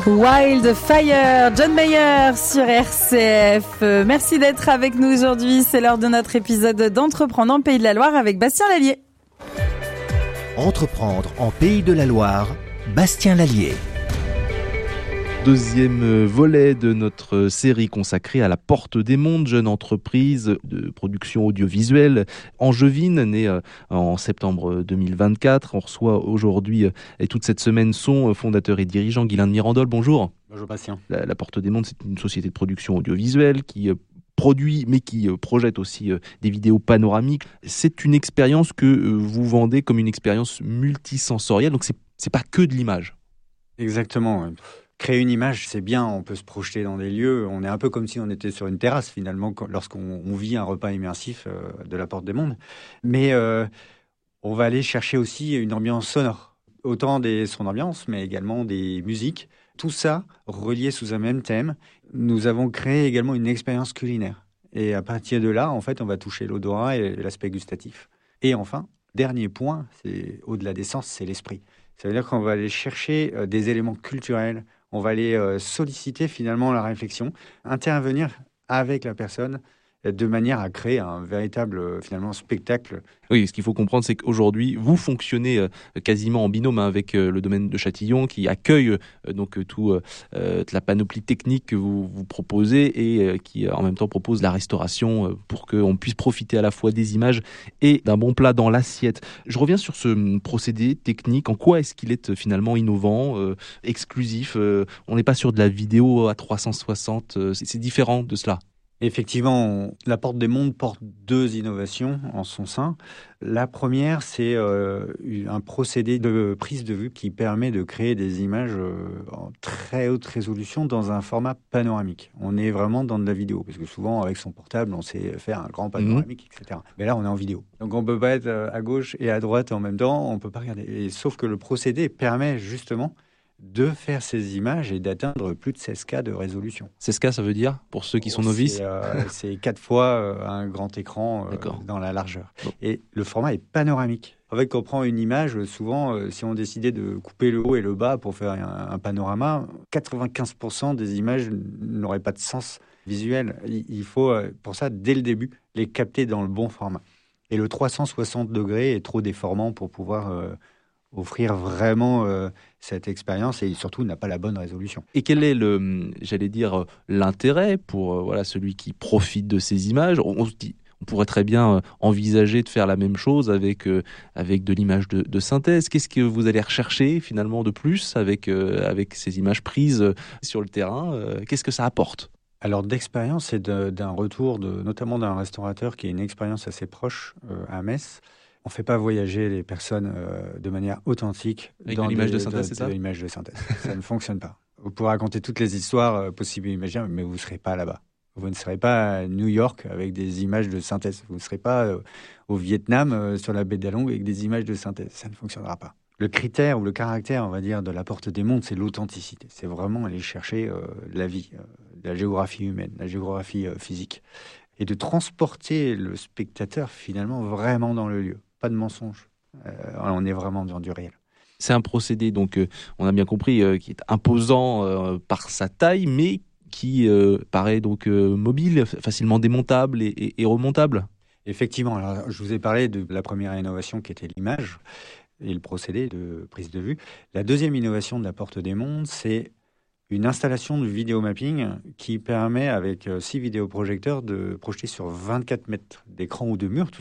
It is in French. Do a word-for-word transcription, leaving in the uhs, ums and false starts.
Wildfire, John Mayer sur R C F. Euh, merci d'être avec nous aujourd'hui. C'est l'heure de notre épisode d'Entreprendre en Pays de la Loire avec Bastien Lallier. Entreprendre en Pays de la Loire, Bastien Lallier. Deuxième volet de notre série consacrée à la Porte des Mondes, jeune entreprise de production audiovisuelle angevine, née en septembre deux mille vingt-quatre. On reçoit aujourd'hui et toute cette semaine son fondateur et dirigeant, Guylain de Mirandol. Bonjour. Bonjour Bastien. La, la Porte des Mondes, c'est une société de production audiovisuelle qui produit, mais qui projette aussi des vidéos panoramiques. C'est une expérience que vous vendez comme une expérience multisensorielle, donc c'est, c'est pas que de l'image. Exactement. Créer une image, c'est bien, on peut se projeter dans des lieux. On est un peu comme si on était sur une terrasse, finalement, lorsqu'on on vit un repas immersif euh, de la Porte des Mondes. Mais euh, on va aller chercher aussi une ambiance sonore. Autant des sons d'ambiance, mais également des musiques. Tout ça relié sous un même thème. Nous avons créé également une expérience culinaire. Et à partir de là, en fait, on va toucher l'odorat et l'aspect gustatif. Et enfin, dernier point, c'est au-delà des sens, c'est l'esprit. Ça veut dire qu'on va aller chercher euh, des éléments culturels. On va aller euh, solliciter finalement la réflexion, intervenir avec la personne de manière à créer un véritable euh, finalement spectacle. Oui, ce qu'il faut comprendre, c'est qu'aujourd'hui, vous fonctionnez euh, quasiment en binôme hein, avec euh, le domaine de Châtillon qui accueille euh, donc tout euh, toute la panoplie technique que vous vous proposez et euh, qui en même temps propose la restauration euh, pour qu'on puisse profiter à la fois des images et d'un bon plat dans l'assiette. Je reviens sur ce procédé technique. En quoi est-ce qu'il est euh, finalement innovant, euh, exclusif euh, On n'est pas sur de la vidéo à trois cent soixante. Euh, c'est, c'est différent de cela. Effectivement, on, la Porte des Mondes porte deux innovations en son sein. La première, c'est euh, un procédé de prise de vue qui permet de créer des images euh, en très haute résolution dans un format panoramique. On est vraiment dans de la vidéo, parce que souvent, avec son portable, on sait faire un grand panoramique, mmh. et cetera. Mais là, on est en vidéo. Donc, on ne peut pas être à gauche et à droite en même temps, on ne peut pas regarder. Et, sauf que le procédé permet justement de faire ces images et d'atteindre plus de seize K de résolution. seize K, ça veut dire, pour ceux qui sont novices C'est, euh, c'est quatre fois euh, un grand écran euh, dans la largeur. Bon. Et le format est panoramique. En fait, quand on prend une image, souvent, euh, si on décidait de couper le haut et le bas pour faire un, un panorama, quatre-vingt-quinze pour cent des images n'auraient pas de sens visuel. Il, il faut, euh, pour ça, dès le début, les capter dans le bon format. Et le trois cent soixante degrés est trop déformant pour pouvoir... Euh, offrir vraiment euh, cette expérience et surtout n'a pas la bonne résolution. Et quel est le, j'allais dire, l'intérêt pour euh, voilà, celui qui profite de ces images? On, on se dit, on pourrait très bien envisager de faire la même chose avec, euh, avec de l'image de, de synthèse. Qu'est-ce que vous allez rechercher finalement de plus avec, euh, avec ces images prises sur le terrain? euh, Qu'est-ce que ça apporte? Alors d'expérience et de, d'un retour, de, notamment d'un restaurateur qui a une expérience assez proche euh, à Metz. On ne fait pas voyager les personnes euh, de manière authentique avec dans de l'image des, de synthèse, de, c'est ça? De l'image de synthèse. Ça ne fonctionne pas. Vous pouvez raconter toutes les histoires euh, possibles et imaginables, mais vous ne serez pas là-bas. Vous ne serez pas à New York avec des images de synthèse. Vous ne serez pas euh, au Vietnam euh, sur la baie d'Along avec des images de synthèse. Ça ne fonctionnera pas. Le critère ou le caractère, on va dire, de la Porte des Mondes, c'est l'authenticité. C'est vraiment aller chercher euh, la vie, euh, la géographie humaine, la géographie euh, physique. Et de transporter le spectateur finalement vraiment dans le lieu. Pas de mensonge. Euh, on est vraiment dans du réel. C'est un procédé, donc euh, on a bien compris, euh, qui est imposant euh, par sa taille, mais qui euh, paraît donc euh, mobile, facilement démontable et, et, et remontable. Effectivement, alors, je vous ai parlé de la première innovation qui était l'image et le procédé de prise de vue. La deuxième innovation de la Porte des Mondes, c'est une installation de vidéomapping qui permet, avec six vidéoprojecteurs, de projeter sur vingt-quatre mètres d'écran ou de mur, tout